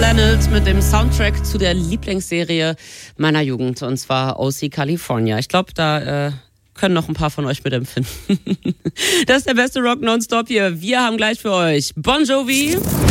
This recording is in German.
Planet mit dem Soundtrack zu der Lieblingsserie meiner Jugend, und zwar OC California. Ich glaube, da können noch ein paar von euch mitempfinden. Das ist der beste Rock nonstop hier. Wir haben gleich für euch Bon Jovi.